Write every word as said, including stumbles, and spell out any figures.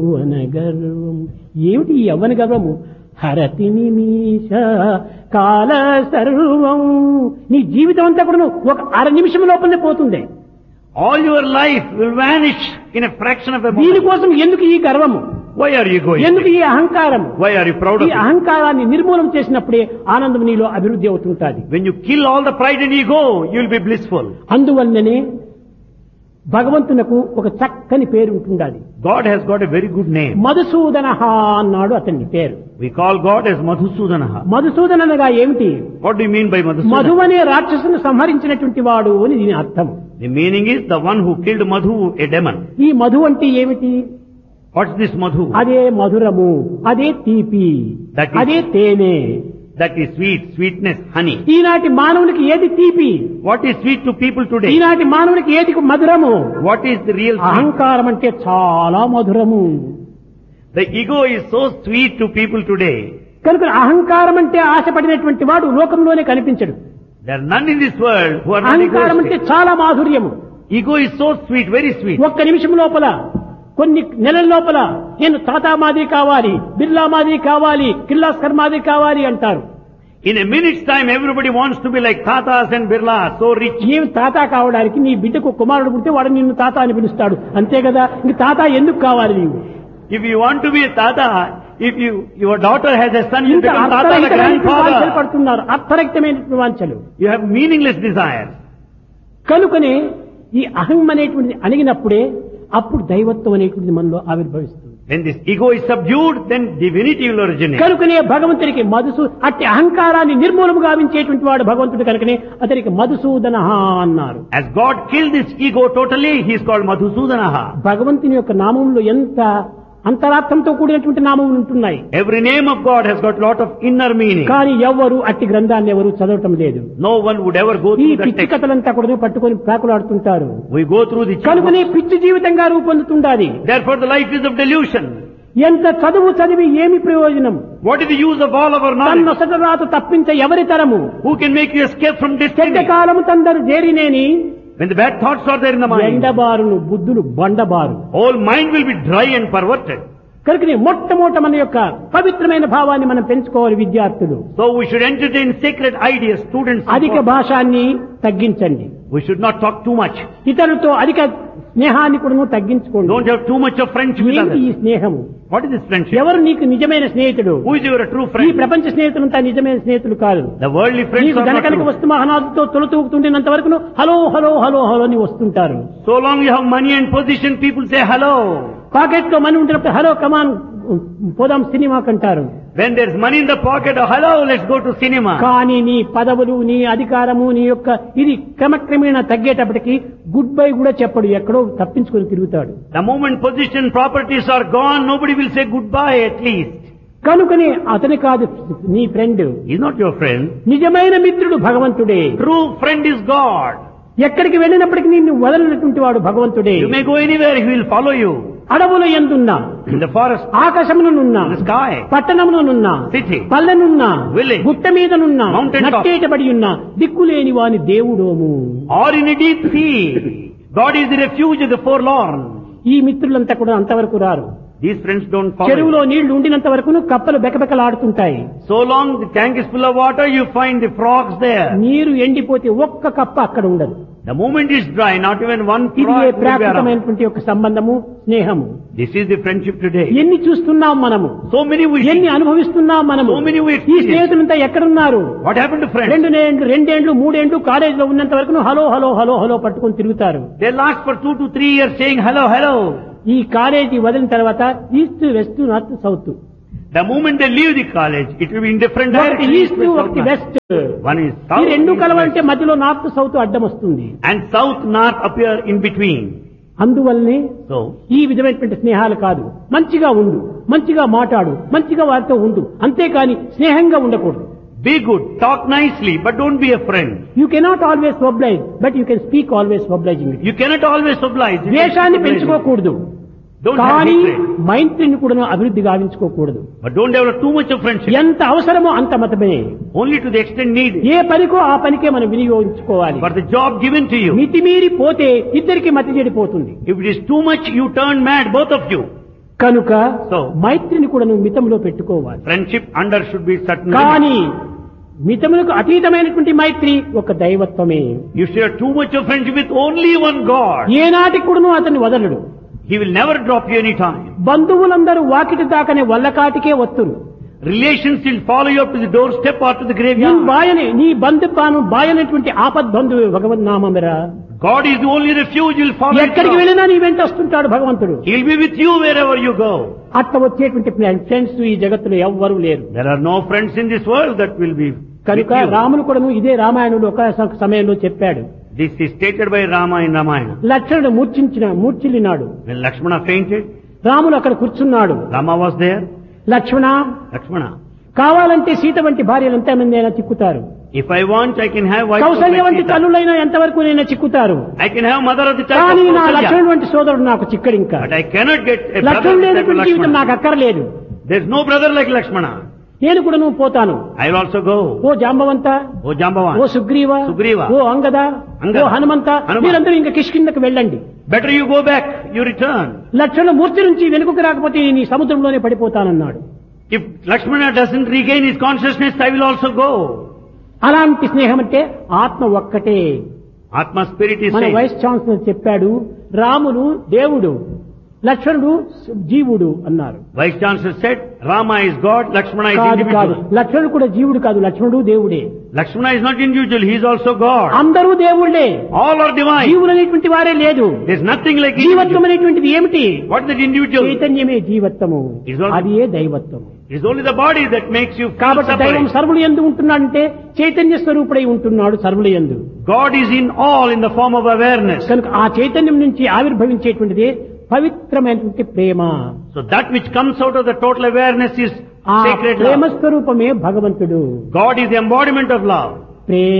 యౌవన గర్వం. ఏమిటి ఈ యౌవన గర్వము? హరతి నిమిష కాల సర్వం. నీ జీవితం అంతా కూడా ఒక అర నిమిషం లోపలనే పోతుంది. All your life will vanish in a fraction of a moment. దీనికోసం ఎందుకు ఈ గర్వము? Why are you going? ఎందుకు ఈ అహంకారము? Why are you proud of ఈ it? అహంకారాన్ని నిర్మూలన చేసినప్పుడే ఆనందం నీలో అభివృద్ధి అవుతుంటుంది. When you kill all the pride and ego, you will be blissful. అందువల్లనే భగవంతునకు ఒక చక్కని పేరు ఉంటుండాలి. God has got a very good name. Madhusudana అన్నాడు అతని పేరు. We call God as Madhusudanaha. Madhusudana అనగా ఏమిటి? What do you mean by Madhu Madhusudana? అనే రాక్షసును సంహరించినటువంటి వాడు అని దీని అర్థం. The meaning is the one who killed Madhu, a demon. ఈ మధు అంటే ఏమిటి? What's this Madhu? అదే మధురము, అదే తీపి, That is- అదే తేనె. That is sweet, sweetness, honey. ఈనాటి మానవునికి ఏది తీపి? What is sweet to people today? ఈనాటి మానవునికి ఏది మధురము? What is the real sweet? అహంకారం అంటే చాలా మధురము. The ego is so sweet to people today. కనుక అహంకారం అంటే ఆశపడినటువంటి వాడు లోకంలోనే కనిపించడు. There are none in this world who are not అహంకారం అంటే egoistic. చాలా మాధుర్యము. Ego is so sweet, very sweet. ఒక్క నిమిషం లోపల, కొన్ని నెలల లోపల నేను టాటా మాదిరి కావాలి, బిర్లా మాదిరి కావాలి, కిర్లాస్కర్ మాదిరి కావాలి అంటారు. In a minute's time, everybody wants to be like Tatas and Birla, so rich. ఏమి తాత కావడానికి నీ బిడ్డకు కుమారుడు పుడితే వాడు నిన్ను తాత అని పిలుస్తాడు, అంతే కదా. ఇంక తాత ఎందుకు కావాలి నీవు? If you want to be a Tata, if you your daughter has a son, you ఇంత become Tata, the అర్థరహితమైన వాంఛలు grandfather. పడుతున్నారు, అర్థరహితమైన వాంఛలు. You have meaningless desires. కనుకనే ఈ అహం అనేటువంటిది అణిగినప్పుడే అప్పుడు దైవత్వం అనేటువంటిది మనలో ఆవిర్భవిస్తుంది. When this ego is subdued, then divinity will originate. కనుకనే భగవంతుడికి మధుసూ అట్టి అహంకారాన్ని నిర్మూలము గావించేటువంటి వాడు భగవంతుడు కనుకనే అతనికి మధుసూదన అన్నారు. As God killed this ego totally, he is called Madhusudanaha. భగవంతుని యొక్క నామంలో ఎంత అంతరార్థంతో కూడినటువంటి నామములు ఉంటున్నాయి. Every name of God has got lot of inner meaning. కానీ ఎవ్వరు అట్టి గ్రంథాన్ని ఎవరు చదవటం లేదు. No one would ever go ఈ through that పిచ్చి text. కథలంతా కూడా పట్టుకొని ప్రాకులాడుతుంటారు. We go through the కనుకనే పిచ్చి జీవితంగా రూపొందుతుండాలి. Therefore the life is of delusion. ఎంత చదువు చదివి ఏమి ప్రయోజనం? What is the use of all our knowledge? తన్నొసట రాత తప్పించ ఎవరి తరము? Who can make you escape from చెడ్డ destiny? కాలము తందరు చేరినేని When the bad thoughts are there in the mind, ఎండబారును బుద్ధులు బండబారు. whole mind will be dry and perverted. కనుకనే మొట్టమొదట మన యొక్క పవిత్రమైన భావాన్ని మనం పెంచుకోవాలి విద్యార్థులు. So we should entertain sacred ideas, students. అధిక భాషాన్ని తగ్గించండి. We should not talk too much. ఇతరులతో అధిక స్నేహాన్ని కూడా తగ్గించుకోండి. Don't have too much of friendship with ఏంటి ఈ others. స్నేహము? What is this friendship? ఎవరు నీకు నిజమైన స్నేహితుడు? Who is your true ఈ friend? ప్రపంచ స్నేహితులంతా నిజమైన స్నేహితులు కాదు. The worldly friends నీకు are not గనకనక true. వస్తు మహనాథుతో తొలతూగుతుండినంత వరకు హలో హలో హలో హలో అని వస్తుంటారు. So long you have money and position, people say hello. Pocket లో మనీ ఉంటున్నప్పుడు హలో కమాన్ పోదాం సినిమాకి అంటారు. When there is money in the pocket, oh hello, let's go to cinema. కానీ నీ పదవులు, నీ అధికారము, నీ యొక్క ఇది క్రమక్రమేణా తగ్గేటప్పటికి గుడ్ బై కూడా చెప్పడు, ఎక్కడో తప్పించుకొని తిరుగుతాడు. The moment position, properties are gone, nobody will say goodbye at least. కనుకనే అతని కాదు నీ friend. He's not your friend. నిజమైన మిత్రుడు భగవంతుడే. True friend is God. ఎక్కడికి వెళ్ళినప్పటికీ నిన్ను వదలనటువంటి వాడు భగవంతుడే. You may go anywhere, he will follow you. అడవుల యందున్నా, In the forest, ఆకాశమునున్నా, in the sky, పట్టణమునున్నా, city, పల్లెనున్నా, village, గుట్ట మీదనున్నా, mountain top, నట్టేటబడి ఉన్నా, దిక్కులేని వాని దేవుడోము. or in a deep sea. God is the refuge of the forlorn. ఈ మిత్రులంతా కూడా అంతవరకు రారు. These friends don't follow. చెరువులో నీళ్లు ఉండినంత వరకు కప్పలు బెకబెకలాడుతుంటాయి. So long the tank is full of water, you find the frogs there. నీరు ఎండిపోతే ఒక్క కప్ప అక్కడ ఉండదు. The moment is dry, not even one ఇది frog will be around. ప్రాకృతమైనటువంటి యొక్క సంబంధము, స్నేహము. This is the friendship today. ఎన్ని చూస్తున్నాం మనము, So many we see. ఎన్ని అనుభవిస్తున్నాం మనము. So many we ఈ experience. స్నేహితులంతా ఎక్కడున్నారు? What happened to friends? రెండు ఏండ్లు రెండేండ్లు మూడేండ్లు కాలేజీలో ఉన్నంత వరకు హలో హలో హలో హలో పట్టుకొని తిరుగుతారు. They last for two to three years saying hello, hello. ఈ కాలేజీ వదిలిన తర్వాత east west north south, The moment they leave the college, it will be in different ఒకటి directions. ఈస్ట్ ఒకటి west. One is ఈ south, రెండు east, కలవంటే west. మధ్యలో north south అడ్డం వస్తుంది. And south, north appear in between. అందువల్లనే So, ఈ విధమైనటువంటి స్నేహాలు కాదు. మంచిగా ఉండు, మంచిగా మాట్లాడు, మంచిగా వారితో ఉండు, అంతేకాని స్నేహంగా ఉండకూడదు. be good, talk nicely, but don't be a friend. You cannot always oblige, but you can speak always obliging. You cannot always oblige. You ద్వేషాన్ని can oblige. పెంచుకోకూడదు, Don't have కానీ hatred. మైత్రిని కూడా అభివృద్ధి గావించుకోకూడదు. But don't develop too much of friendship. ఎంత అవసరమో అంత మతమే. Only to the extent needed. ఏ పనికో ఆ పనికే మనం వినియోగించుకోవాలి. For the job given to you. మితిమీరి పోతే ఇద్దరికి మతి చెడిపోతుంది. If it is too much, you turn mad, both of you. కనుక So, మైత్రిని కూడా నువ్వు మితంలో పెట్టుకోవాలి. friendship under should be certain కానీ limits. మితములకు అతీతమైనటువంటి మైత్రి ఒక దైవత్వమే. You share too much of friendship with only one God. ఏనాటికి కూడాను అతన్ని వదలడు. He will never drop you any time. బంధువులందరూ Vakiti దాకనే వల్లకాటికే వస్తురు. Relations will follow you up to the doorstep or to the నీ graveyard. బాయని నీ బంధుత్వాను బాయనటువంటి ఆపద్బంధువు భగవన్నామరా. God is the only refuge. Will follow ఎక్కడికి you. వెళ్ళినా నీ వెంట వస్తుంటాడు భగవంతుడు. He will be with you wherever you go. అట్లా వచ్చేటువంటి ఫ్రెండ్స్ ఈ జగత్తులో ఎవ్వరూ లేరు. There are no friends in this world that will be with కనుక you. రాముడు కూడాను ఇదే రామాయణుడు ఒక సమయంలో చెప్పాడు. This is stated by Rama in Ramayana. లక్ష్మణుడు మూర్ఛించిన మూర్ఛిల్లినాడు. When Lakshmana fainted, రాముడు అక్కడ కూర్చున్నాడు. Rama was there. Lakshmana, Lakshmana, కావాలంటే సీత వంటి భార్యలు ఎంతమంది అయినా చిక్కుతారు. if I want, I can have wife of Kaushalya like వంటి Sita. తల్లులైనా ఎంతవరకు అయినా చిక్కుతారు. I can have mother of the type of కానీ నా Kausalya. లక్ష్మణుడు వంటి సోదరుడు నాకు చిక్కడు ఇంకా. But I cannot get a brother లక్ష్మణుడు of the type of లేనటువంటి జీవితం నాకు Lakshmana. అక్కర్లేదు. There's no brother like Lakshmana. నేను కూడా నువ్వు పోతాను. I will also go. Oh Jambavanta, Oh Jambavan. ఓ సుగ్రీవ, సుగ్రీవ, ఓ అంగద, అంగద, ఓ హనుమంత, హనుమ. మీరందరూ ఇంకా కిష్కిందకు వెళ్ళండి. Better you go back, you return. లక్ష్మణ మూర్తి నుంచి వెనుకకు రాకపోతే నీ సముద్రంలోనే పడిపోతానన్నాడు. If Lakshmana doesn't regain his consciousness, I will also go. అలాంటి స్నేహం అంటే ఆత్మ ఒక్కటే. Atma spirit is మన same. వైస్ ఛాన్సలర్ చెప్పాడు, రాముడు దేవుడు, లక్ష్మణుడు జీవుడు అన్నారు. Vice Chancellor said, Rama is God, Lakshmana is కాదు కాదు, individual. లక్ష్మణుడు కూడా జీవుడు కాదు, లక్ష్మణుడు దేవుడే. Lakshmana is not individual, he is also God. అందరూ దేవుళ్ళే. All are divine. జీవులు అనేటువంటి వారే లేదు. There is nothing like జీవత్వం individual. అనేటువంటిది ఏమిటి? What is that individual? చైతన్యమే జీవత్వము, Is all- అది ఏ దైవత్వము. It is only the body that makes you feel కాబట్టి దైవం separate. సర్వులు యందు ఉంటున్నాడంటే చైతన్య స్వరూపుడై ఉంటున్నాడు సర్వుల యందు. God is in all in the form of awareness. కనుక ఆ చైతన్యం నుంచి ఆవిర్భవించేటువంటిదే పవిత్రమైనటువంటి ప్రేమ. So that which comes out of the total awareness is ఆ sacred ప్రేమ love. స్వరూపమే భగవంతుడు. God is the embodiment of love. Prema